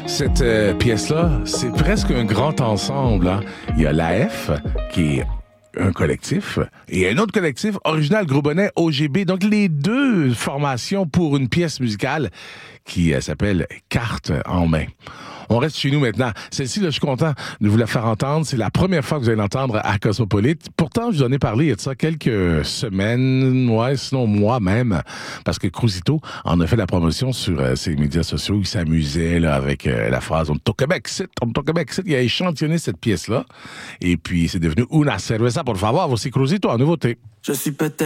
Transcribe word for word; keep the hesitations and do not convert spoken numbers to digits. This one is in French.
Cette euh, pièce-là, c'est presque un grand ensemble. Hein? Il y a l'A F, qui est un collectif, et un autre collectif, Original Gros Bonnet, O G B. Donc, les deux formations pour une pièce musicale qui euh, s'appelle Carte en main. On reste chez nous maintenant. Celle-ci, là, je suis content de vous la faire entendre. C'est la première fois que vous allez l'entendre à Cosmopolite. Pourtant, je vous en ai parlé il y a de ça quelques semaines, ouais, sinon mois même, parce que Cruzito en a fait la promotion sur euh, ses médias sociaux. Il s'amusait là, avec euh, la phrase « On est au Québec, c'est, on est au Québec, c'est ». Il a échantillonné cette pièce-là. Et puis, c'est devenu « Una cerveza, por favor ». Voici Cruzito en nouveauté. Je suis peut-être